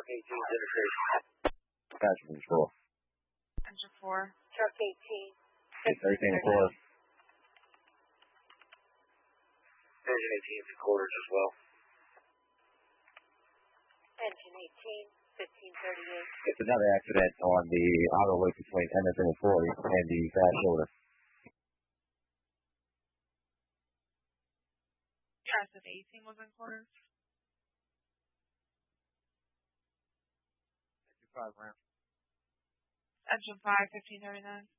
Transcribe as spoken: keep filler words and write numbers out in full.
eighteen, penetration. Passenger four. Engine four. Truck eighteen. thirteen and four. Engine eighteen, three quarters as well. Engine eighteen, fifteen thirty-eight. It's another accident on the auto loop between Henderson and Floyd and the fast shoulder. Yeah, I said eighteen was in quarters. Engine five, ramp. Engine five, fifteen thirty-nine.